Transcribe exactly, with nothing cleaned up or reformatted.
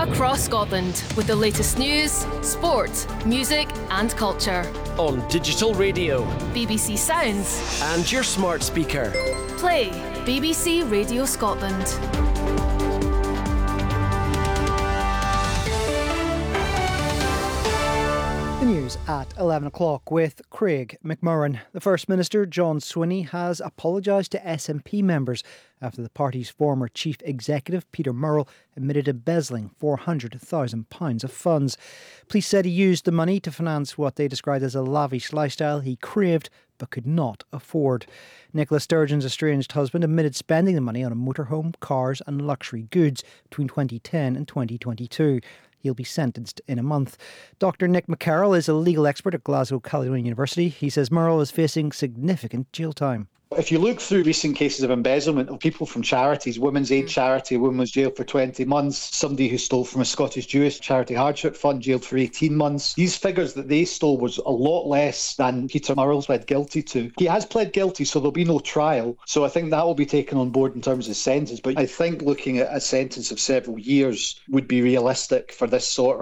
across Scotland with the latest news, sport, music and culture. On digital radio, B B C Sounds and your smart speaker. Play B B C Radio Scotland. The news at eleven o'clock with Craig McMurran. The First Minister, John Swinney, has apologised to S N P members after the party's former chief executive, Peter Murrell, admitted embezzling four hundred thousand pounds of funds. Police said he used the money to finance what they described as a lavish lifestyle he craved but could not afford. Nicola Sturgeon's estranged husband admitted spending the money on a motorhome, cars and luxury goods between twenty ten and twenty twenty-two. He'll be sentenced in a month. Doctor Nick McCarroll is a legal expert at Glasgow Caledonian University. He says Murrell is facing significant jail time. If you look through recent cases of embezzlement of people from charities, Women's Aid Charity, a woman was jailed for twenty months. Somebody who stole from a Scottish Jewish Charity Hardship Fund jailed for eighteen months. These figures that they stole was a lot less than Peter Murrell's pled guilty to. He has pled guilty, so there'll be no trial. So I think that will be taken on board in terms of sentence. But I think looking at a sentence of several years would be realistic for this sort of